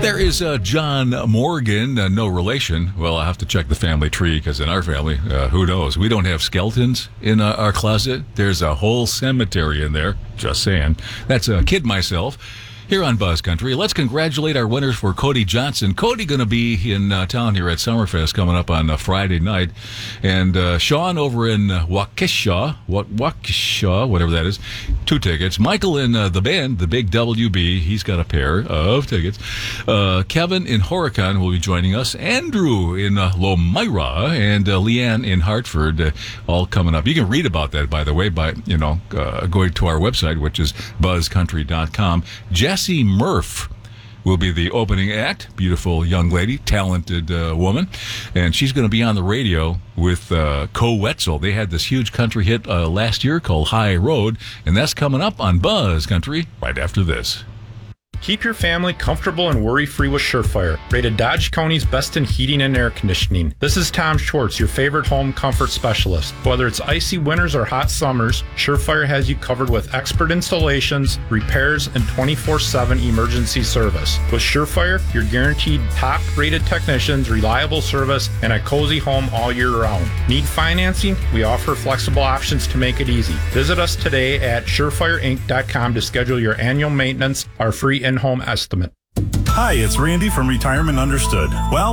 There is John Morgan, no relation. Well, I have to check the family tree because in our family, who knows? We don't have skeletons in our closet. There's a whole cemetery in there. Just saying. That's a kid myself. Here on Buzz Country, let's congratulate our winners for Cody Johnson. Cody going to be in town here at Summerfest coming up on Friday night. And Sean over in Waukesha, whatever that is, 2 tickets. Michael in the band, the Big WB, he's got a pair of tickets. Kevin in Horicon will be joining us. Andrew in Lomira and Leanne in Hartford, all coming up. You can read about that, by the way, by going to our website, which is buzzcountry.com. Jessie Murph will be the opening act. Beautiful young lady, talented woman. And she's going to be on the radio with Co Wetzel. They had this huge country hit last year called High Road, and that's coming up on Buzz Country right after this. Keep your family comfortable and worry-free with Surefire, rated Dodge County's best in heating and air conditioning. This is Tom Schwartz, your favorite home comfort specialist. Whether it's icy winters or hot summers, Surefire has you covered with expert installations, repairs, and 24/7 emergency service. With Surefire, you're guaranteed top-rated technicians, reliable service, and a cozy home all year round. Need financing? We offer flexible options to make it easy. Visit us today at surefireinc.com to schedule your annual maintenance, our free in-home estimate. Hi, it's Randy from Retirement Understood. Well,